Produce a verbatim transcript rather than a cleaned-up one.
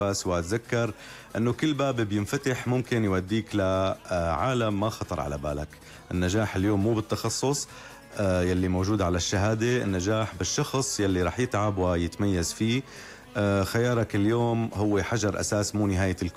بس واتذكر انه كل باب بينفتح ممكن يوديك لعالم ما خطر على بالك. النجاح اليوم مو بالتخصص آه، يلي موجود على الشهادة، النجاح بالشخص يلي رح يتعب ويتميز فيه. آه، خيارك اليوم هو حجر أساس مو نهاية الكون.